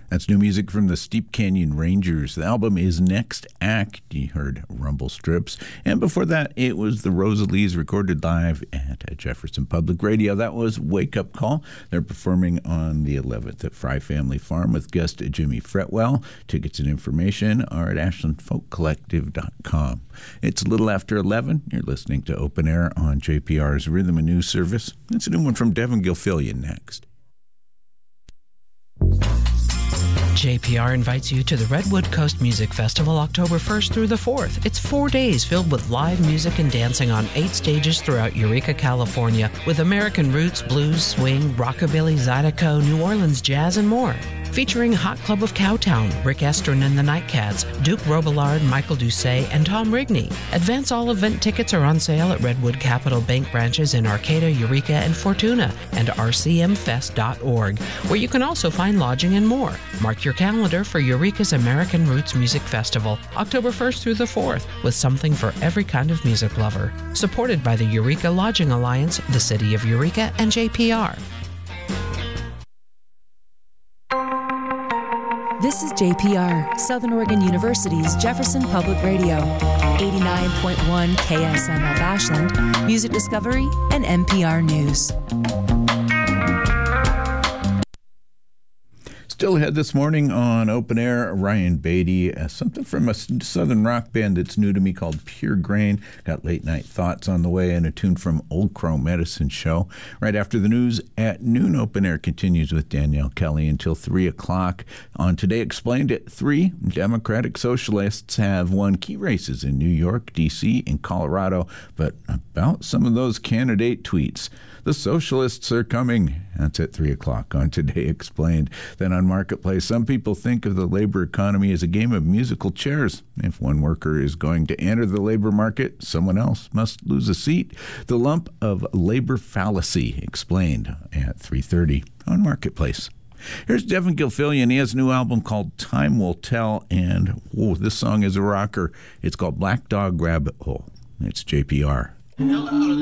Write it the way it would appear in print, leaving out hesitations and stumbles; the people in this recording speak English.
That's new music from the Steep Canyon Rangers. The album is Next Act. You heard Rumble Strips. And before that, it was the Rosalees recorded live at Jefferson Public Radio. That was Wake Up Call. They're performing on the 11th at Fry Family Farm with guest Jimmy Fretwell. Tickets and information are at ashlandfolkcollective.com. It's a little after 11. You're listening to Open Air on JPR's Rhythm and News Service. It's a new one from Devin Gilfillian next. JPR invites you to the Redwood Coast Music Festival October 1st through the 4th. It's 4 days filled with live music and dancing on 8 stages throughout Eureka, California, with American roots, blues, swing, rockabilly, zydeco, New Orleans jazz, and more. Featuring Hot Club of Cowtown, Rick Estrin and the Nightcats, Duke Robillard, Michael Doucet, and Tom Rigney. Advance all event tickets are on sale at Redwood Capital Bank branches in Arcata, Eureka, and Fortuna, and rcmfest.org, where you can also find lodging and more. Mark your calendar for Eureka's American Roots Music Festival, October 1st through the 4th, with something for every kind of music lover. Supported by the Eureka Lodging Alliance, the City of Eureka, and JPR. This is JPR, Southern Oregon University's Jefferson Public Radio, 89.1 KSMF Ashland, Music Discovery, and NPR News. Still ahead this morning on Open Air, Ryan Beatty, something from a southern rock band that's new to me called Pure Grain. Got Late Night Thoughts on the way and a tune from Old Crow Medicine Show. Right after the news at noon, Open Air continues with Danielle Kelly until 3 o'clock. On Today Explained at 3, Democratic Socialists have won key races in New York, D.C., and Colorado. But about some of those candidate tweets. The socialists are coming. That's at 3 o'clock on Today Explained. Then on Marketplace, some people think of the labor economy as a game of musical chairs. If one worker is going to enter the labor market, someone else must lose a seat. The lump of labor fallacy explained at 3:30 on Marketplace. Here's Devin Gilfillian. He has a new album called Time Will Tell, and this song is a rocker. It's called Black Dog Rabbit Hole. It's JPR.